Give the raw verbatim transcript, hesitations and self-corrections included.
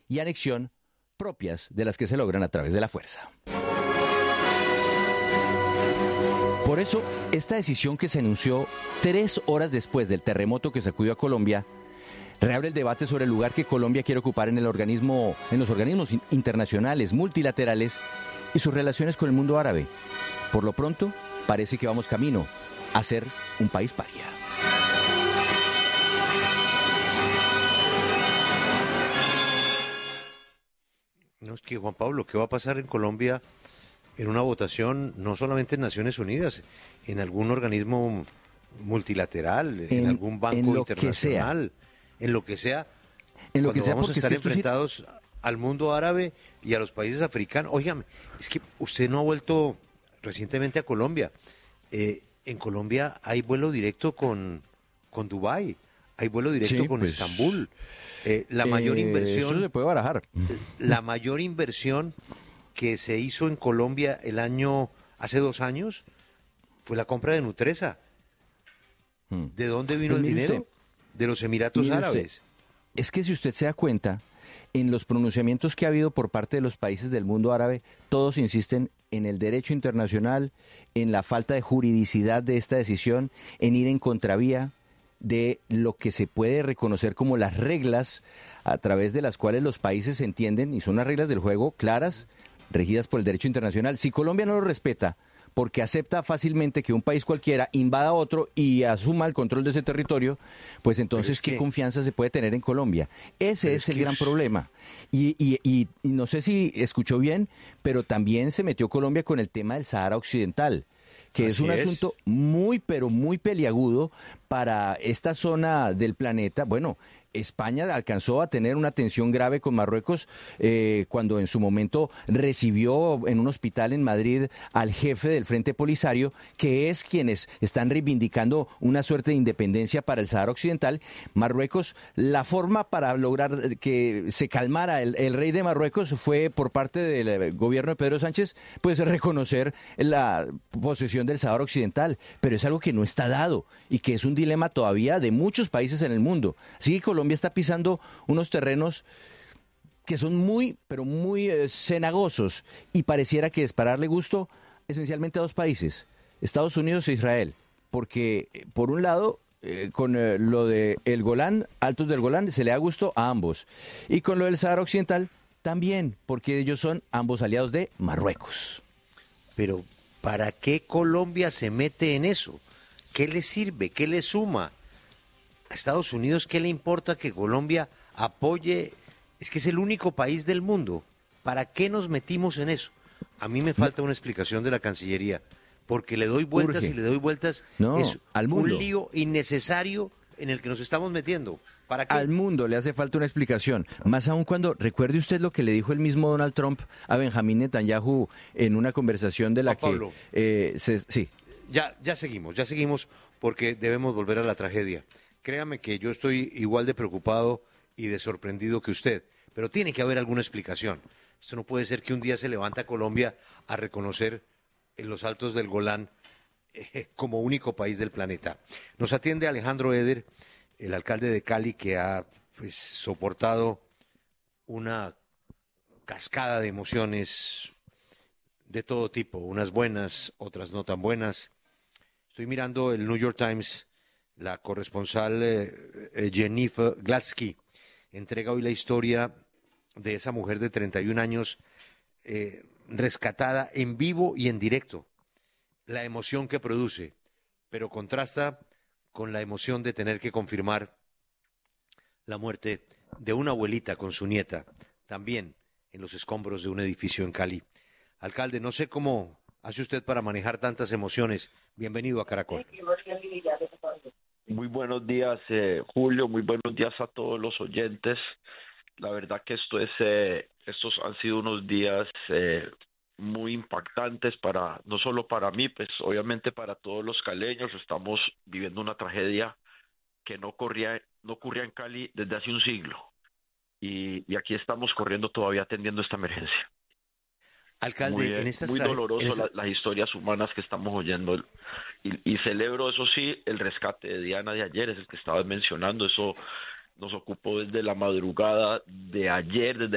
y anexión propias de las que se logran a través de la fuerza. Por eso, esta decisión que se anunció tres horas después del terremoto que sacudió a Colombia, reabre el debate sobre el lugar que Colombia quiere ocupar en el organismo, en los organismos internacionales, multilaterales y sus relaciones con el mundo árabe. Por lo pronto, parece que vamos camino a ser un país paria. No, es que Juan Pablo, ¿qué va a pasar en Colombia en una votación, no solamente en Naciones Unidas, en algún organismo multilateral, en, en algún banco en internacional, en lo que sea, en lo que sea, vamos a estar enfrentados sí... al mundo árabe y a los países africanos? Óigame, es que usted no ha vuelto recientemente a Colombia. Eh, en Colombia hay vuelo directo con, con Dubái, hay vuelo directo sí, con pues, Estambul. Eh, la mayor eh, inversión... Eso se puede barajar. La mayor inversión que se hizo en Colombia el año, hace dos años, fue la compra de Nutresa. Hmm. ¿De dónde vino pues el dinero? Usted, de los Emiratos Árabes. Usted, es que si usted se da cuenta, en los pronunciamientos que ha habido por parte de los países del mundo árabe, todos insisten en el derecho internacional, en la falta de juridicidad de esta decisión, en ir en contravía de lo que se puede reconocer como las reglas a través de las cuales los países se entienden, y son las reglas del juego claras, regidas por el derecho internacional. Si Colombia no lo respeta porque acepta fácilmente que un país cualquiera invada a otro y asuma el control de ese territorio, pues entonces, ¿qué que... confianza se puede tener en Colombia? Ese es, es el que... gran problema. Y, y, y, y no sé si escuchó bien, pero también se metió Colombia con el tema del Sahara Occidental, que Así es un es. asunto muy, pero muy peliagudo para esta zona del planeta. Bueno, España alcanzó a tener una tensión grave con Marruecos eh, cuando en su momento recibió en un hospital en Madrid al jefe del Frente Polisario, que es quienes están reivindicando una suerte de independencia para el Sahara Occidental. Marruecos, la forma para lograr que se calmara el, el rey de Marruecos fue por parte del gobierno de Pedro Sánchez, pues reconocer la posesión del Sahara Occidental, pero es algo que no está dado y que es un dilema todavía de muchos países en el mundo. Así que Colombia está pisando unos terrenos que son muy, pero muy eh, cenagosos, y pareciera que es para darle gusto esencialmente a dos países, Estados Unidos e Israel, porque eh, por un lado, eh, con eh, lo de el Golán, Altos del Golán, se le da gusto a ambos, y con lo del Sahara Occidental también, porque ellos son ambos aliados de Marruecos. Pero, ¿para qué Colombia se mete en eso? ¿Qué le sirve? ¿Qué le suma? A Estados Unidos, ¿qué le importa que Colombia apoye? Es que es el único país del mundo. ¿Para qué nos metimos en eso? A mí me falta una explicación de la Cancillería, porque le doy vueltas Urge. y le doy vueltas. No, es al mundo. Un lío innecesario en el que nos estamos metiendo. ¿Para qué? Al mundo le hace falta una explicación. Más aún cuando, recuerde usted lo que le dijo el mismo Donald Trump a Benjamín Netanyahu en una conversación de la a que... Pablo, eh, se, sí. Ya, ya seguimos, ya seguimos, porque debemos volver a la tragedia. Créame que yo estoy igual de preocupado y de sorprendido que usted, pero tiene que haber alguna explicación. Esto no puede ser que un día se levanta Colombia a reconocer en los Altos del Golán eh, como único país del planeta. Nos atiende Alejandro Eder, el alcalde de Cali, que ha pues, soportado una cascada de emociones de todo tipo, unas buenas, otras no tan buenas. Estoy mirando el New York Times. La corresponsal eh, Jennifer Gladsky entrega hoy la historia de esa mujer de treinta y un años eh, rescatada en vivo y en directo. La emoción que produce, pero contrasta con la emoción de tener que confirmar la muerte de una abuelita con su nieta, también en los escombros de un edificio en Cali. Alcalde, no sé cómo hace usted para manejar tantas emociones. Bienvenido a Caracol. Muy buenos días, eh, Julio, muy buenos días a todos los oyentes. La verdad que esto es, eh, estos han sido unos días eh, muy impactantes para, no solo para mí, pues obviamente para todos los caleños. Estamos viviendo una tragedia que no ocurría, no ocurría en Cali desde hace un siglo. Y, y aquí estamos corriendo todavía atendiendo esta emergencia. Alcalde, muy, en estas muy doloroso en esta... la, las historias humanas que estamos oyendo y, y celebro, eso sí, el rescate de Diana de ayer, es el que estabas mencionando. Eso nos ocupó desde la madrugada de ayer, desde